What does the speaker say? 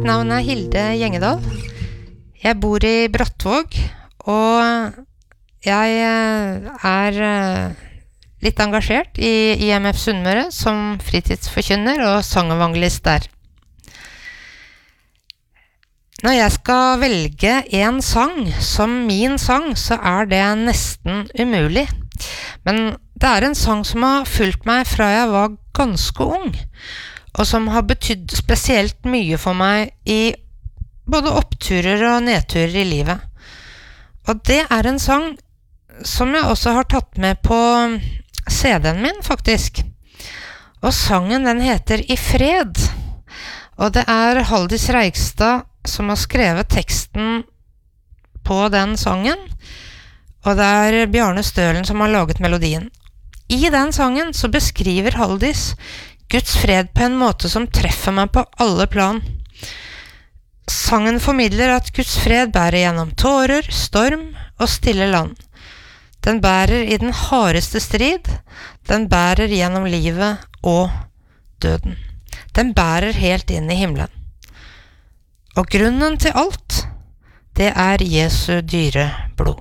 Mitt navn Hilde Gjengedal. Jeg bor i Brattvåg, og jeg litt engasjert i IMF Sunnmøre som fritidsforkynner og sangevangelist der. Når jeg skal velge en sang som min sang, så det nesten umulig. Men det en sang som har fulgt meg fra jeg var ganske ung, og som har betydd spesielt mye for meg i både oppturer og nedturer i livet. Og det en sang som jeg også har tatt med på CD-en min, faktisk. Og sangen den heter I fred. Og det Haldis Reigstad som har skrevet teksten på den sangen, og det Bjarne Stølen som har laget melodien. I den sangen så beskriver Haldis Guds fred på en måte som treffer meg på alle plan. Sangen formidler at Guds fred bærer gjennom tårer, storm og stille land. Den bærer i den hardeste strid, den bærer gjennom livet og døden. Den bærer helt inn i himmelen. Og grunnen til alt, det Jesu dyre blod.